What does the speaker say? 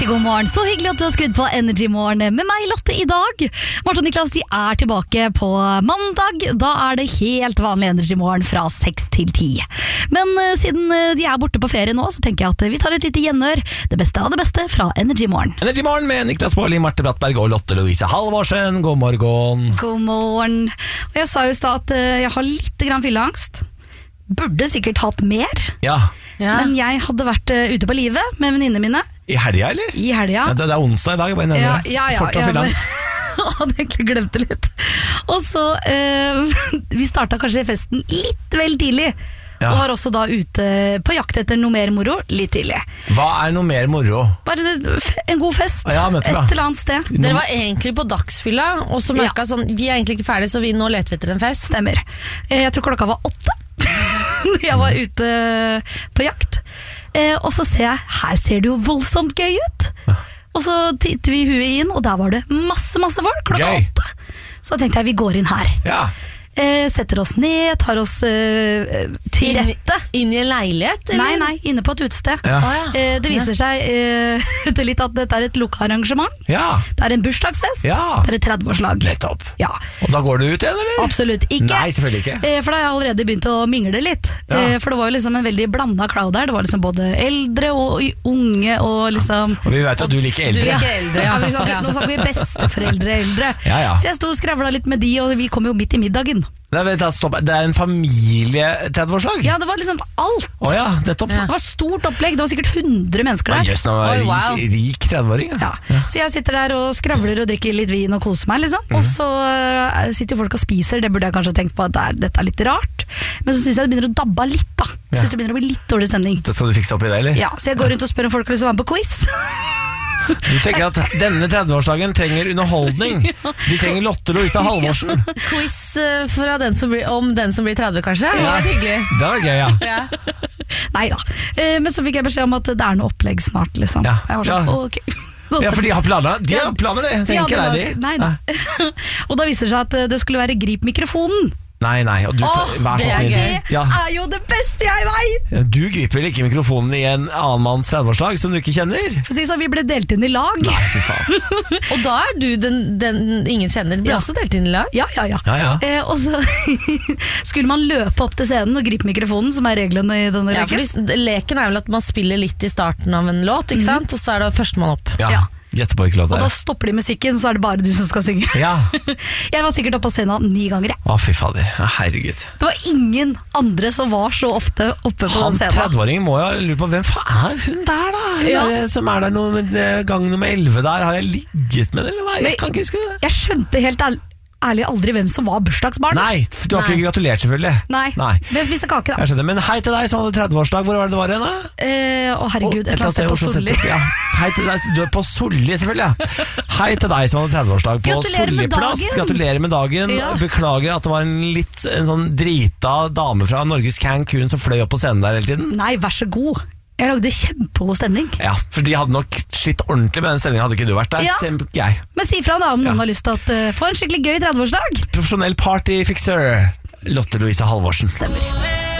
Riktig god morgen, så hyggelig at du har skrudd på Energy Morgen med meg, Lotte, i dag. Martin og Niklas, de er tilbake på mandag. Da er det helt vanlig Energy Morgen fra 6 til 10. Men siden de er borte på ferie nå, så tenker jeg at vi tar et lite gjenhør. Det beste av det beste fra Energy Morgen. Energy Morgen med Niklas Baarli, Marte Brattberg og Lotte Louise Halvorsen. God morgen. God morgen. Og jeg sa jo i stad at jeg har litt grann fylleangst. Burde sikkert hatt mer. Ja. Men jeg hadde vært ute på livet med venninnene mine. I helga, eller? I helga. Ja, det er onsdag i dag, bare nevner det. Fortsatt fyllangst. Jeg hadde egentlig glemt det litt. Og så, vi startet kanskje festen litt vel tidlig. Ja. Og var også da ute på jakt etter noe mer moro litt tidlig. Hva er noe mer moro? Bare en god fest, ja, et eller annet sted. Dere var egentlig på dagsfylla, og så merket sånn, vi er egentlig ikke ferdige, så nå leter vi etter en fest. Stemmer. Jeg tror klokka var 8. Jeg var ute på jakt. Og så ser jeg, her ser det jo voldsomt gøy ut. Og så titter vi huet inn, og der var det masse folk klokka 8. Så tenkte jeg, vi går inn her. Ja. Setter oss ned, tar oss til rette. Inn i en leilighet? Eller? Nei, inne på et utested. Ja. Det viser seg etter litt at dette er et lukket arrangement. Ja. Det er en bursdagsfest. Ja. Det er et 30-årslag. Nettopp. Ja. Og da går du ut igjen, eller? Absolutt ikke. Nei, selvfølgelig ikke. For da har jeg allerede begynt å mingle litt. For det var jo liksom en veldig blandet crowd der. Det var liksom både eldre og unge og liksom... Og vi vet at du liker eldre. Du liker eldre, ja. Nå snakker vi besteforeldre eldre. Ja. Så jeg stod og skravla litt med de, og vi kom jo midt i middagen. Nei, stopp. Det er en familie-30-årslag? Ja, det var liksom alt. Ja, nettopp. Det var stort opplegg, det var sikkert 100 mennesker der. Jøss, nå var rik 30-åring. Ja. Så jeg sitter der og skravler og drikker litt vin og koser meg, liksom. Og så sitter jo folk og spiser, det burde jeg kanskje tenkt på at dette er litt rart. Men så synes jeg det begynner å dabbe litt, da. Jeg synes det begynner å bli litt dårlig stemning. Det skal du fikse opp i det, eller? Ja, så jeg går rundt og spør om folk har lyst til å være med på quiz. Du tenker at denne 30-årsdagen trenger underholdning. De trenger Lotte Louise Halvorsen. Quiz om den som blir 30, kanskje? Det var hyggelig. Det var gøy, ja. Neida. Men så fikk jeg beskjed om at det er noe opplegg snart, liksom. Ja. Jeg var sånn, ok. Ja, for de har planer. De har planer, det. Tenker jeg de. Nei. Og da viser det seg at det skulle være grip mikrofonen. Nei, og du vær så snill. Det er jo det beste jeg vet! Du griper vel ikke mikrofonen i en annen manns 30-årslag som du ikke kjenner? For å si sånn, vi ble delt inn i lag. Nei, fy faen. Og da er du den ingen kjenner. Blir også delt inn i lag? Ja. Og så skulle man løpe opp til scenen og gripe mikrofonen, som er reglene i denne leken. For leken er vel at man spiller litt i starten av en låt, ikke sant? Og så er det førstemann opp. Ja. Og da stopper de musikken, så er det bare du som skal synge. Ja. Jeg var sikkert oppe på scenen 9 ganger. Å, fy fader, herregud. Det var ingen andre som var så ofte oppe på den scenen. 30-åringen må jo lure på, hvem faen er hun der da? Der, som er der med gang nummer 11 der, har jeg ligget med det, eller hva? Jeg kan ikke huske det. Jeg skjønte helt ærlig aldri hvem som var bursdagsbarn. Nei, for du har ikke gratulert selvfølgelig. Nei. Men jeg spiste kake da. Jeg skjønner, men hei til deg som hadde 30-årsdag. Hvor var det var igjen da? Herregud, et eller annet sted på Solli. Ja. Hei til deg, du er på Solli selvfølgelig. Ja. Hei til deg som hadde 30-årsdag på Solli-plass. Gratulerer med dagen. Beklager at det var en sånn drita dame fra Norges Cancun som fløy opp på scenen der hele tiden. Nei, vær så god. Jeg lagde kjempegod stemning. Ja, for de hadde nok slitt ordentlig med den stemningen. Hadde ikke du vært der, tenker jeg. Men si fra da om noen har lyst til å få en skikkelig gøy 30-årsdag. Profesjonell partyfikser Lotte Louise Halvorsen. Stemmer.